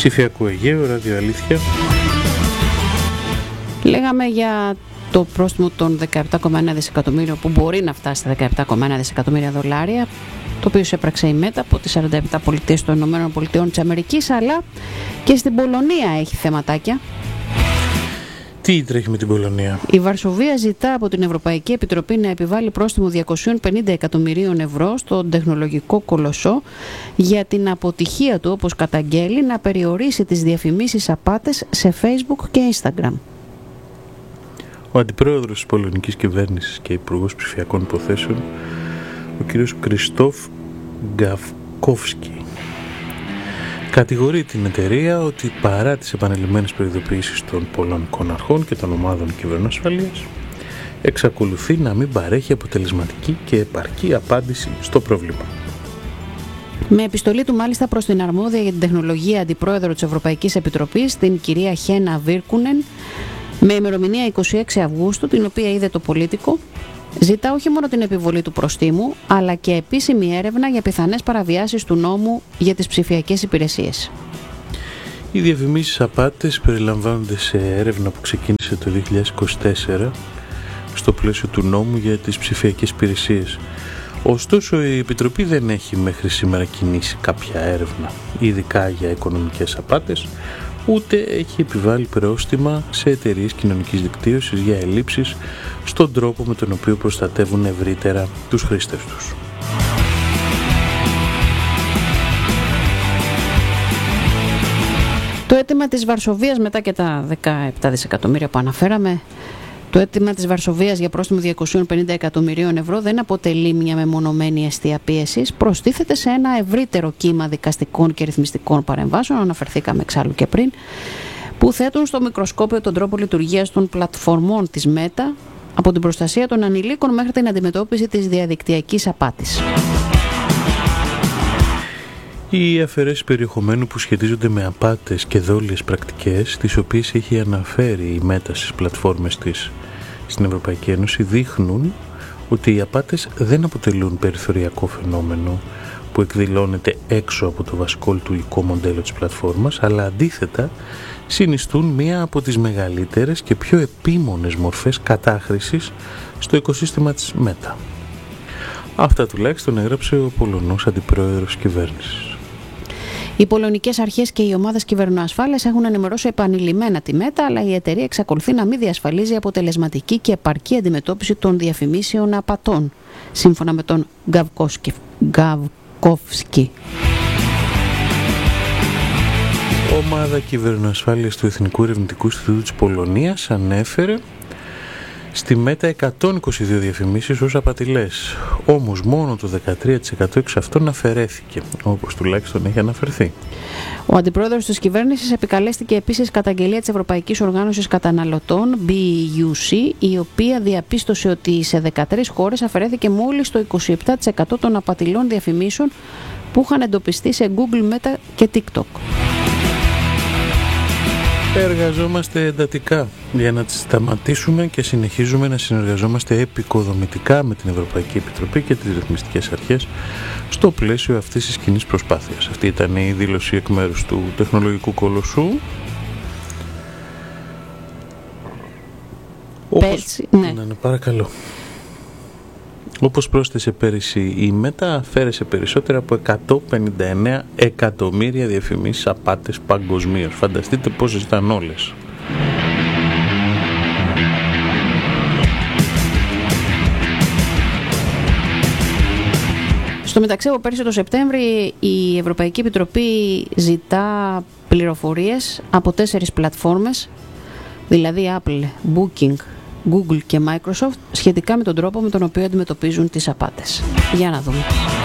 ψηφιακού Αιγαίου, ραδιοαλήθεια. Λέγαμε για το πρόστιμο των 17,1 δισεκατομμύριων που μπορεί να φτάσει στα 17,1 δισεκατομμύρια δολάρια, το οποίο έπραξε η ΜΕΤΑ από τις 47 πολιτείες των ΗΠΑ, αλλά και στην Πολωνία έχει θεματάκια. Τι τρέχει με την Πολωνία? Η Βαρσοβία ζητά από την Ευρωπαϊκή Επιτροπή να επιβάλλει πρόστιμο 250 εκατομμυρίων ευρώ στον τεχνολογικό κολοσσό για την αποτυχία του, όπως καταγγέλει, να περιορίσει τις διαφημίσεις απάτες σε Facebook και Instagram. Ο αντιπρόεδρος της πολωνικής κυβέρνησης και υπουργός ψηφιακών υποθέσεων, ο κ. Κριστόφ Γκαβκόφσκι, κατηγορεί την εταιρεία ότι παρά τις επανειλημμένες προειδοποιήσεις των πολωνικών αρχών και των ομάδων κυβερνοασφαλείας, εξακολουθεί να μην παρέχει αποτελεσματική και επαρκή απάντηση στο πρόβλημα. Με επιστολή του μάλιστα προς την αρμόδια για την τεχνολογία αντιπρόεδρο της Ευρωπαϊκής Επιτροπής, την κυρία Χένα Βίρκουνεν, με ημερομηνία 26 Αυγούστου, την οποία είδε το Πολίτικο, ζητά όχι μόνο την επιβολή του προστίμου, αλλά και επίσημη έρευνα για πιθανές παραβιάσεις του νόμου για τις ψηφιακές υπηρεσίες. Οι διαφημίσεις απάτες περιλαμβάνονται σε έρευνα που ξεκίνησε το 2024 στο πλαίσιο του νόμου για τις ψηφιακές υπηρεσίες. Ωστόσο, η Επιτροπή δεν έχει μέχρι σήμερα κινήσει κάποια έρευνα, ειδικά για οικονομικές απάτες, ούτε έχει επιβάλει πρόστιμα σε εταιρείες κοινωνικής δικτύωσης για ελλείψεις στον τρόπο με τον οποίο προστατεύουν ευρύτερα τους χρήστες τους. Το αίτημα της Βαρσοβίας, μετά και τα 17 δισεκατομμύρια που αναφέραμε, το αίτημα της Βαρσοβίας για πρόστιμο 250 εκατομμυρίων ευρώ δεν αποτελεί μια μεμονωμένη αιστεία πίεσης, προστίθεται σε ένα ευρύτερο κύμα δικαστικών και ρυθμιστικών παρεμβάσεων, αναφερθήκαμε εξάλλου και πριν, που θέτουν στο μικροσκόπιο τον τρόπο λειτουργίας των πλατφορμών της ΜΕΤΑ, από την προστασία των ανηλίκων μέχρι την αντιμετώπιση της διαδικτυακής απάτης. Οι αφαιρέσεις περιεχομένου που σχετίζονται με απάτες και δόλιες πρακτικές, τις οποίες έχει αναφέρει η ΜΕΤΑ στις πλατφόρμες της στην Ευρωπαϊκή Ένωση, δείχνουν ότι οι απάτες δεν αποτελούν περιθωριακό φαινόμενο που εκδηλώνεται έξω από το βασικό λειτουργικό μοντέλο της πλατφόρμας, αλλά αντίθετα συνιστούν μία από τις μεγαλύτερες και πιο επίμονες μορφές κατάχρησης στο οικοσύστημα της ΜΕΤΑ. Αυτά τουλάχιστον έγραψε ο Πολωνός αντιπρόεδρος κυβέρνησης. Οι πολωνικές αρχές και οι ομάδες κυβερνοασφάλειας έχουν ενημερώσει επανειλημμένα τη ΜΕΤΑ, αλλά η εταιρεία εξακολουθεί να μην διασφαλίζει αποτελεσματική και επαρκή αντιμετώπιση των διαφημίσεων απατών, σύμφωνα με τον Γκαβκόφσκι. Ομάδα κυβερνοασφάλειας του Εθνικού Ερευνητικού Ινστιτούτου της Πολωνίας ανέφερε στη ΜΕΤΑ 122 διαφημίσεις ως απατηλές. Όμως μόνο το 13% εξ αυτών αφαιρέθηκε, όπως τουλάχιστον έχει αναφερθεί. Ο αντιπρόεδρος της κυβέρνησης επικαλέστηκε επίσης καταγγελία της Ευρωπαϊκής Οργάνωσης Καταναλωτών, BEUC, η οποία διαπίστωσε ότι σε 13 χώρες αφαιρέθηκε μόλις το 27% των απατηλών διαφημίσεων που είχαν εντοπιστεί σε Google, Meta και TikTok. Εργαζόμαστε εντατικά για να τις σταματήσουμε και συνεχίζουμε να συνεργαζόμαστε επικοδομητικά με την Ευρωπαϊκή Επιτροπή και τις ρυθμιστικές αρχές στο πλαίσιο αυτής της κοινής προσπάθειας. Αυτή ήταν η δήλωση εκ μέρους του τεχνολογικού κολοσσού. Πέρσι, ναι, παρακαλώ. Όπως πρόσθεσε πέρυσι η ΜΕΤΑ, αφαίρεσε περισσότερα από 159 εκατομμύρια διαφημίσεις απάτες παγκοσμίως. Φανταστείτε πόσες ήταν όλες. Στο μεταξύ, από πέρσι το Σεπτέμβρη, η Ευρωπαϊκή Επιτροπή ζητά πληροφορίες από 4 πλατφόρμες, δηλαδή Apple, Booking, Google και Microsoft, σχετικά με τον τρόπο με τον οποίο αντιμετωπίζουν τις απάτες. Για να δούμε.